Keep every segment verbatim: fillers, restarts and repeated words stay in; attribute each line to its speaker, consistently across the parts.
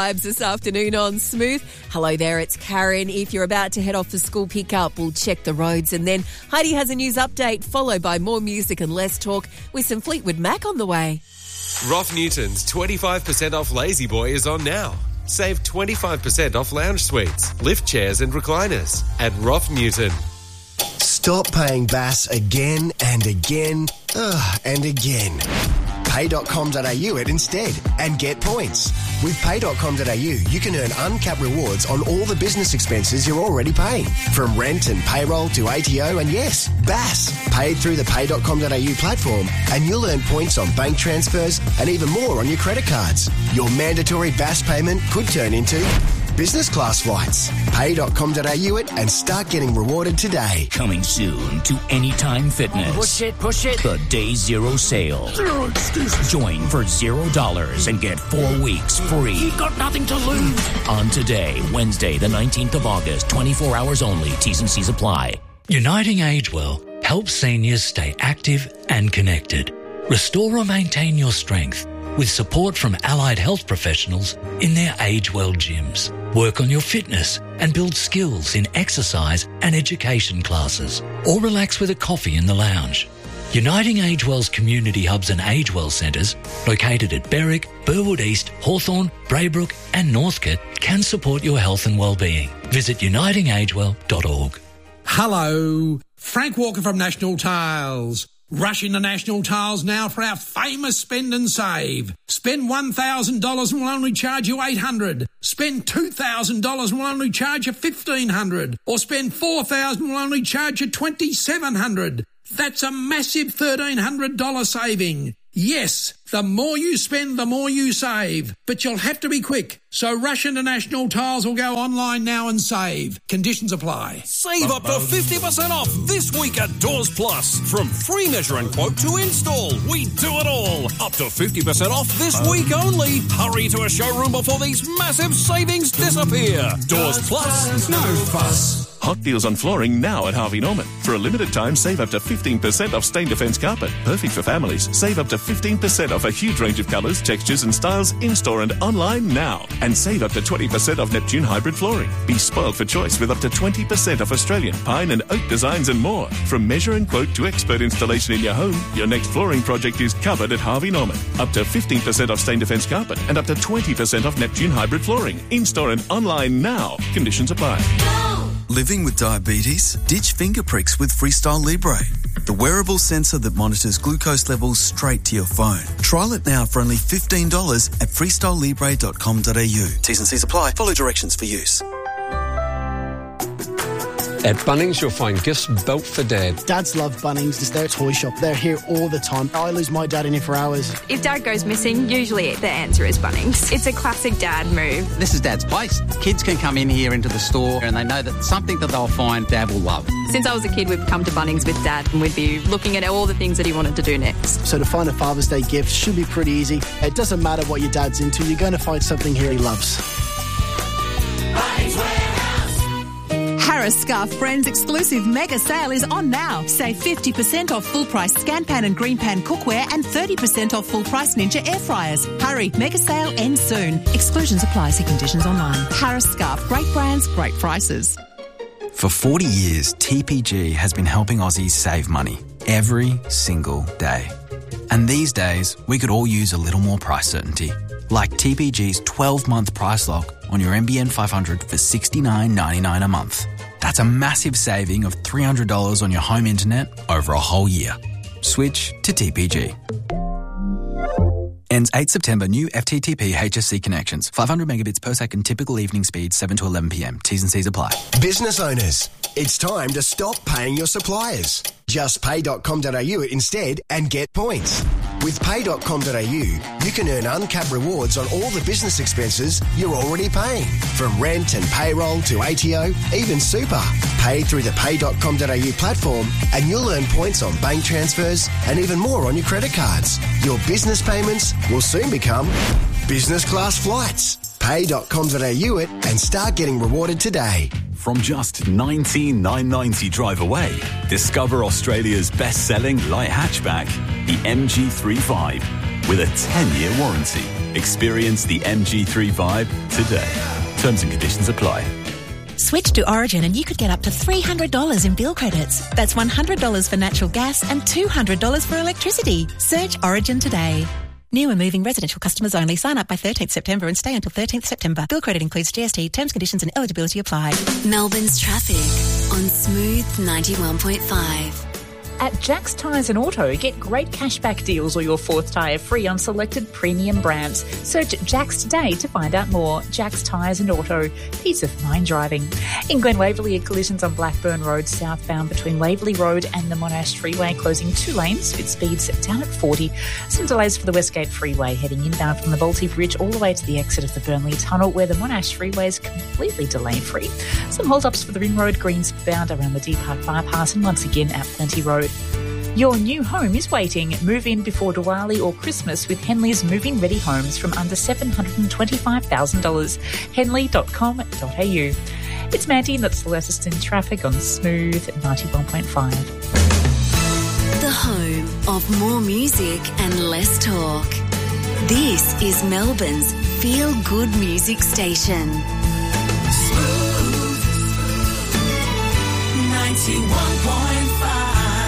Speaker 1: Vibes this afternoon on Smooth. Hello there, it's Karen. If you're about to head off for school pickup, we'll check the roads, and then Heidi has a news update, followed by more music and less talk with some Fleetwood Mac on the way.
Speaker 2: Roth Newton's twenty-five percent off Lazy Boy is on now. Save twenty-five percent off lounge suites, lift chairs and recliners at Roth Newton.
Speaker 3: Stop paying B A S again and again ugh, and again. pay dot com dot a u it instead and get points. With pay dot com dot a u, you can earn uncapped rewards on all the business expenses you're already paying. From rent and payroll to A T O and, yes, B A S. Paid through the pay dot com dot a u platform, and you'll earn points on bank transfers and even more on your credit cards. Your mandatory B A S payment could turn into business class flights. pay dot com dot a u it and start getting rewarded today.
Speaker 4: Coming soon to Anytime Fitness.
Speaker 5: Push it, push it.
Speaker 4: The Day Zero Sale.
Speaker 5: Zero excuses.
Speaker 4: Join for zero dollars and get four weeks free.
Speaker 5: You've got nothing to lose.
Speaker 4: On today, Wednesday, the nineteenth of August, twenty-four hours only. T's and C's apply.
Speaker 6: Uniting Agewell helps seniors stay active and connected. Restore or maintain your strength with support from allied health professionals in their Agewell gyms. Work on your fitness and build skills in exercise and education classes, or relax with a coffee in the lounge. Uniting Agewell's community hubs and Agewell centres, located at Berwick, Burwood East, Hawthorn, Braybrook and Northcote, can support your health and well-being. Visit uniting agewell dot org.
Speaker 7: Hello, Frank Walker from National Tiles. Rush into National Tiles now for our famous spend and save. Spend one thousand dollars and we'll only charge you eight hundred dollars. Spend two thousand dollars and we'll only charge you fifteen hundred dollars. Or spend four thousand dollars and we'll only charge you twenty-seven hundred dollars. That's a massive thirteen hundred dollars saving. Yes, the more you spend, the more you save. But you'll have to be quick. So rush into National Tiles or go online now and save. Conditions apply.
Speaker 8: Save up to fifty percent off this week at Doors Plus. From free measure and quote to install, we do it all. Up to fifty percent off this week only. Hurry to a showroom before these massive savings disappear. Doors Plus, no fuss.
Speaker 9: Hot deals on flooring now at Harvey Norman. For a limited time, save up to fifteen percent off Stain Defence carpet. Perfect for families. Save up to fifteen percent off a huge range of colours, textures and styles in-store and online now. And save up to twenty percent off Neptune hybrid flooring. Be spoiled for choice with up to twenty percent off Australian, pine and oak designs and more. From measure and quote to expert installation in your home, your next flooring project is covered at Harvey Norman. Up to fifteen percent off Stain Defence carpet and up to twenty percent off Neptune hybrid flooring. In-store and online now. Conditions apply.
Speaker 10: Living with diabetes? Ditch finger pricks with Freestyle Libre, the wearable sensor that monitors glucose levels straight to your phone. Trial it now for only fifteen dollars at freestyle libre dot com dot a u. T's and C's apply. Follow directions for use.
Speaker 11: At Bunnings, you'll find gifts built for Dad.
Speaker 12: Dads love Bunnings. It's their toy shop. They're here all the time. I lose my dad in here for hours.
Speaker 13: If Dad goes missing, usually the answer is Bunnings. It's a classic Dad move.
Speaker 14: This is Dad's place. Kids can come in here into the store and they know that something that they'll find Dad will love.
Speaker 13: Since I was a kid, we've come to Bunnings with Dad and we'd be looking at all the things that he wanted to do next.
Speaker 12: So to find a Father's Day gift should be pretty easy. It doesn't matter what your dad's into, you're going to find something here he loves.
Speaker 15: Bunnings Warehouse.
Speaker 16: Harris Scarf Friends exclusive mega sale is on now. Save fifty percent off full price Scan Pan and Green Pan cookware and thirty percent off full price Ninja air fryers. Hurry, mega sale ends soon. Exclusions apply. See conditions online. Harris Scarf, great brands, great prices.
Speaker 17: For forty years, T P G has been helping Aussies save money every single day. And these days, we could all use a little more price certainty. Like T P G's twelve-month price lock on your N B N five hundred for sixty-nine ninety-nine a month. That's a massive saving of three hundred dollars on your home internet over a whole year. Switch to T P G. Ends eighth September. New F T T P H S C connections. five hundred megabits per second. Typical evening speed seven to eleven p m. T's and C's apply.
Speaker 3: Business owners, it's time to stop paying your suppliers. Just pay dot com dot a u instead and get points. With pay dot com dot a u, you can earn uncapped rewards on all the business expenses you're already paying. From rent and payroll to A T O, even super. Pay through the pay dot com dot a u platform and you'll earn points on bank transfers and even more on your credit cards. Your business payments will soon become business class flights. pay dot com dot a u it and start getting rewarded today.
Speaker 18: From just nineteen thousand nine hundred ninety drive away, discover Australia's best-selling light hatchback, the M G thirty-five, with a ten-year warranty. Experience the M G three vibe today. Terms and conditions apply.
Speaker 19: Switch to Origin and you could get up to three hundred dollars in bill credits. That's one hundred dollars for natural gas and two hundred dollars for electricity. Search Origin today. New and moving residential customers only. Sign up by thirteenth September and stay until thirteenth September. Bill credit includes G S T. Terms, conditions and eligibility apply.
Speaker 20: Melbourne's traffic on Smooth ninety-one point five.
Speaker 21: At Jack's Tyres and Auto, get great cashback deals or your fourth tyre free on selected premium brands. Search Jack's today to find out more. Jack's Tyres and Auto. Peace of mind driving. In Glen Waverley, collisions on Blackburn Road southbound between Waverley Road and the Monash Freeway, closing two lanes with speeds down at forty. Some delays for the Westgate Freeway heading inbound from the Balti Bridge all the way to the exit of the Burnley Tunnel, where the Monash Freeway is completely delay-free. Some hold-ups for the Ring Road Greens bound around the Deep Park Bypass, and once again at Plenty Road. Your new home is waiting. Move in before Diwali or Christmas with Henley's Move-In Ready Homes from under seven hundred twenty-five thousand dollars. henley dot com dot a u. It's Mandy and that's the latest in traffic on Smooth ninety-one point five.
Speaker 20: The home of more music and less talk. This is Melbourne's feel-good music station.
Speaker 15: Smooth ninety-one point five.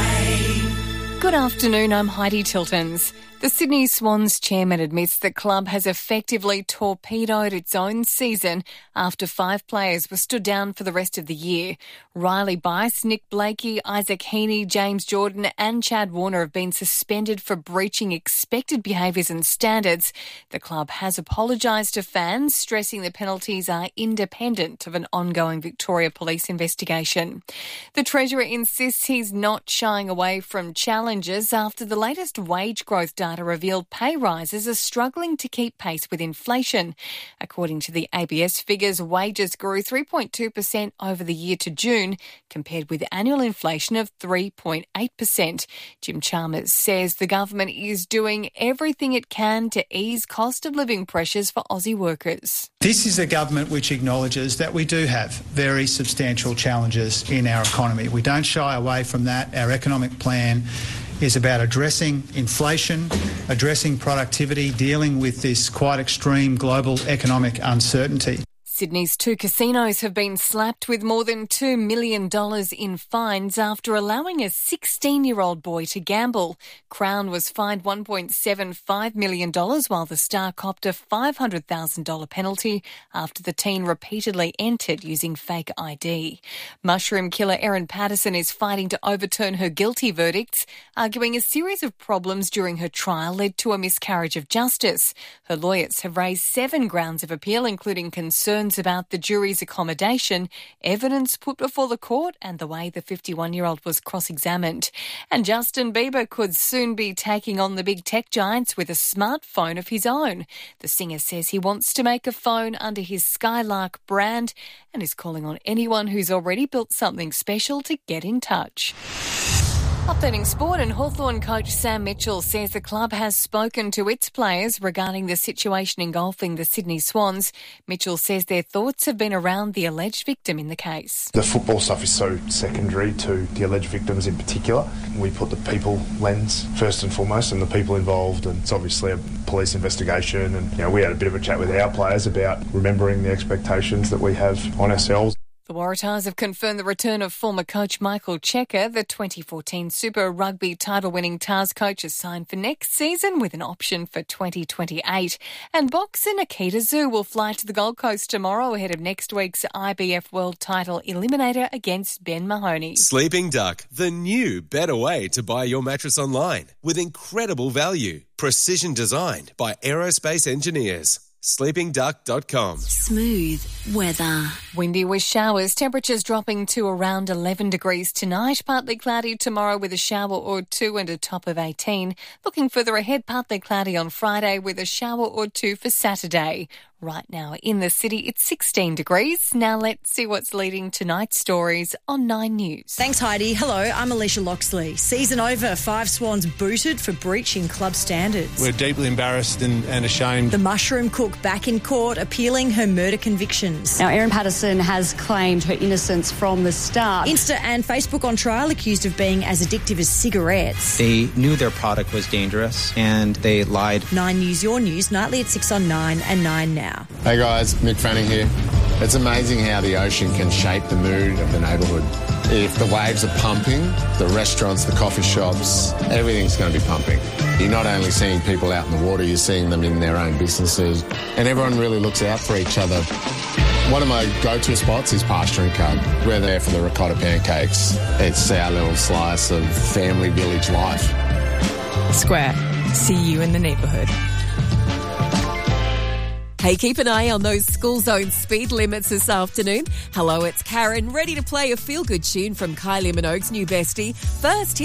Speaker 22: Good afternoon, I'm Heidi Tiltons. The Sydney Swans chairman admits the club has effectively torpedoed its own season after five players were stood down for the rest of the year. Riley Bice, Nick Blakey, Isaac Heaney, James Jordan and Chad Warner have been suspended for breaching expected behaviours and standards. The club has apologised to fans, stressing the penalties are independent of an ongoing Victoria Police investigation. The Treasurer insists he's not shying away from challenges after the latest wage growth data revealed pay rises are struggling to keep pace with inflation. According to the A B S figures, wages grew three point two percent over the year to June, compared with annual inflation of three point eight percent. Jim Chalmers says the government is doing everything it can to ease cost of living pressures for Aussie workers.
Speaker 23: This is a government which acknowledges that we do have very substantial challenges in our economy. We don't shy away from that. Our economic plan is about addressing inflation, addressing productivity, dealing with this quite extreme global economic uncertainty.
Speaker 22: Sydney's two casinos have been slapped with more than two million dollars in fines after allowing a sixteen-year-old boy to gamble. Crown was fined one point seven five million dollars while the Star copped a five hundred thousand dollars penalty after the teen repeatedly entered using fake I D. Mushroom killer Erin Patterson is fighting to overturn her guilty verdicts, arguing a series of problems during her trial led to a miscarriage of justice. Her lawyers have raised seven grounds of appeal, including concerns about the jury's accommodation, evidence put before the court and the way the fifty-one-year-old was cross-examined. And Justin Bieber could soon be taking on the big tech giants with a smartphone of his own. The singer says he wants to make a phone under his Skylark brand and is calling on anyone who's already built something special to get in touch. Updating sport, and Hawthorn coach Sam Mitchell says the club has spoken to its players regarding the situation engulfing the Sydney Swans. Mitchell says their thoughts have been around the alleged victim in the case.
Speaker 24: The football stuff is so secondary to the alleged victims in particular. We put the people lens first and foremost and the people involved, and it's obviously a police investigation. And you know, we had a bit of a chat with our players about remembering the expectations that we have on ourselves.
Speaker 22: The Waratahs have confirmed the return of former coach Michael Checker. The twenty fourteen Super Rugby title-winning Tars coach is signed for next season with an option for twenty twenty-eight. And boxer Nikita Zhu will fly to the Gold Coast tomorrow ahead of next week's I B F World Title Eliminator against Ben Mahoney.
Speaker 2: Sleeping Duck, the new better way to buy your mattress online with incredible value. Precision designed by aerospace engineers. sleeping duck dot com.
Speaker 20: Smooth weather.
Speaker 22: Windy with showers, temperatures dropping to around eleven degrees tonight. Partly cloudy tomorrow with a shower or two and a top of eighteen. Looking further ahead, partly cloudy on Friday with a shower or two for Saturday. Right now in the city, it's sixteen degrees. Now let's see what's leading tonight's stories on Nine News.
Speaker 1: Thanks, Heidi. Hello, I'm Alicia Loxley. Season over, Five Swans booted for breaching club standards.
Speaker 4: We're deeply embarrassed and, and ashamed.
Speaker 1: The mushroom cook back in court appealing her murder convictions.
Speaker 5: Now, Erin Patterson has claimed her innocence from the start.
Speaker 1: Insta and Facebook on trial accused of being as addictive as cigarettes.
Speaker 6: They knew their product was dangerous and they lied.
Speaker 1: Nine News, your news, nightly at six on Nine and Nine now.
Speaker 25: Hey guys, Mick Fanning here. It's amazing how the ocean can shape the mood of the neighbourhood. If the waves are pumping, the restaurants, the coffee shops, everything's going to be pumping. You're not only seeing people out in the water, you're seeing them in their own businesses, and everyone really looks out for each other. One of my go-to spots is Pasture and Cub. We're there for the ricotta pancakes. It's our little slice of family village life.
Speaker 26: Square. See you in the neighbourhood.
Speaker 27: Hey, keep an eye on those school zone speed limits this afternoon. Hello, it's Karen, ready to play a feel-good tune from Kylie Minogue's new bestie. First,